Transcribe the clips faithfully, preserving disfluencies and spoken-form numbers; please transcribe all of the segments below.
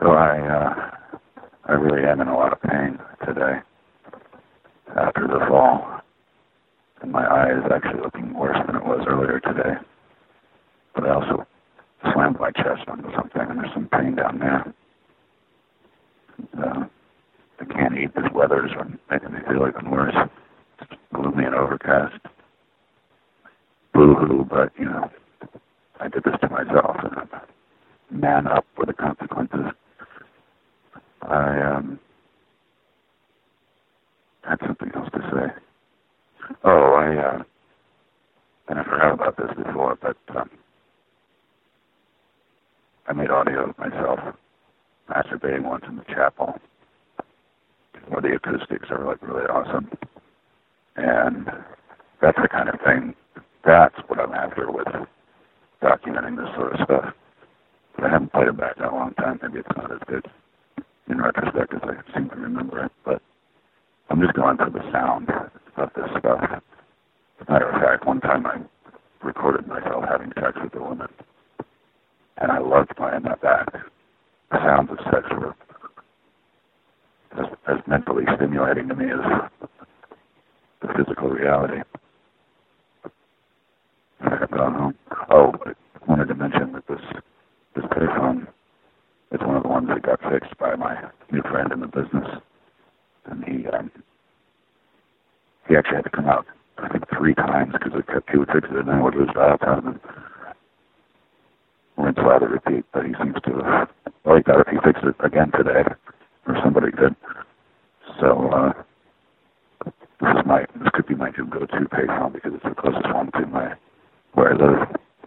So I, uh, I really am in a lot of pain today after the fall. And my eye is actually looking worse than it was earlier today. But I also slammed my chest onto something, and there's some pain down there. Uh, I can't eat. This weather is making me feel even worse. It's gloomy and overcast. Boo-hoo, but, you know, I did this to myself, and I'm man up for the consequences. I, um, had something else to say. Oh, I, uh, and I forgot about this before, but, um, I made audio of myself masturbating once in the chapel, where the acoustics are, like, really awesome. And that's the kind of thing, that's what I'm after with documenting this sort of stuff. But I haven't played it back in a long time. Maybe it's not as good in retrospect as I seem to remember it. But I'm just going for the sound of this stuff. As a matter of fact, one time I recorded myself having sex with a woman, and I loved playing that back. The sounds of sex were as, as mentally stimulating to me as the physical reality. I've gone home. Oh, I wanted to mention that this this payphone is one of the ones that got fixed by my new friend in the business, and he um, he actually had to come out I think three times because it kept he would fix it and then would lose dial time and rinse, lather, repeat. But he seems to have well, he got it. He fixed it again today, or somebody did. So uh, this is my this could be my new go-to payphone because it's the closest one to my where I live.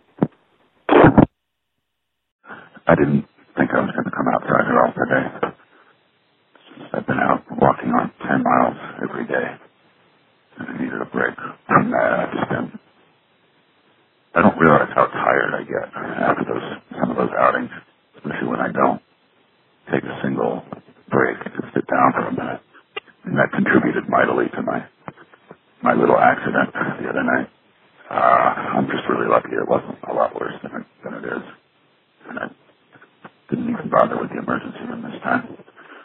I didn't think I was going to come outside at all today. I've been out walking on ten miles every day, and I needed a break from that. I just been, I don't realize how tired I get after those some of those outings, especially when I don't take a single break to sit down for a minute. And that contributed mightily to my my little accident the other night. Uh, I'm just really lucky it wasn't a lot worse than it, than it is. And I didn't even bother with the emergency room this time.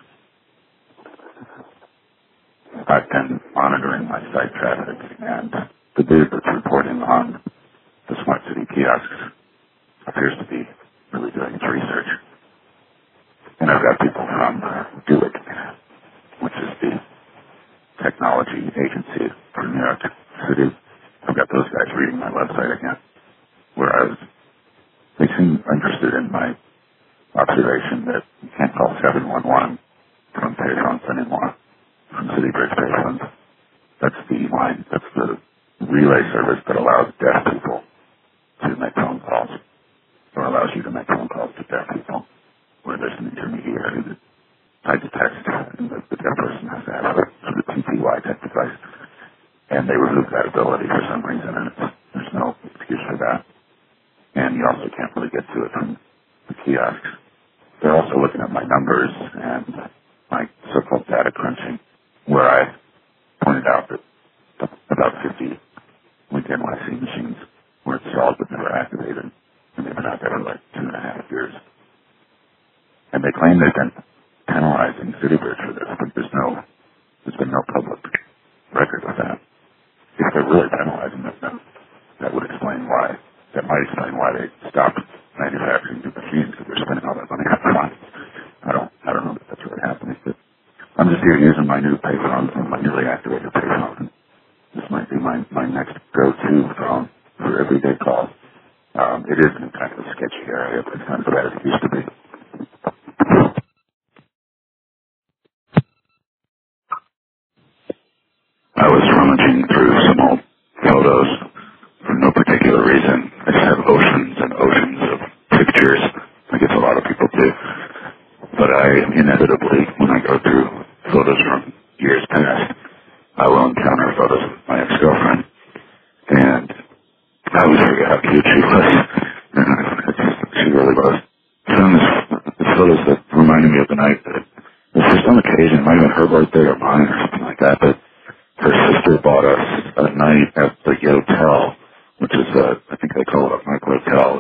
I've been monitoring my site traffic, and the dude that's reporting on the Smart City kiosks appears to be really doing its research. And I've got people from Do It, which is the technology agency for New York City. I've got those guys reading my website again, where I was, they seem interested in my observation that you can't call seven one one from payphones anymore, from City Bridge payphones. That's the line, that's the relay service that allows deaf people to make phone calls, or allows you to make phone calls to deaf people, where there's an intermediary that types text, and the, the deaf person has to have a, a T T Y type device. And they removed that ability for some reason, and it's, there's no excuse for that. And you also can't really get to it from the kiosks. They're also looking at my numbers and my so-called data crunching, where I pointed out that about fifty LinkedIn Y C machines were installed but never activated, and they've been out there for like two and a half years. And they claim they've been penalizing CityBridge for this, but there's no, there's been no public record of that. If they're really penalizing them, then that would explain why, that might explain why they stopped manufacturing new machines, because they're spending all that money on fines. I don't, I don't know if that's really happening, but I'm just here using my new payphone, my newly activated payphone. This might be my, my next go-to phone for everyday calls. Um, it is in kind of a sketchy area, but it's not as bad as it used to be. I was rummaging through some old photos for no particular reason. I just have oceans and oceans of pictures. I guess a lot of people do. But I inevitably, when I go through photos from years past, I will encounter photos of my ex-girlfriend. And I always forget how cute she was. She really was. I found this, this photos that reminded me of the night that, for some occasion, it might have been her birthday or mine or something like that, but her sister bought us a night at the Yotel, which is, a, I think they call it a Mike Hotel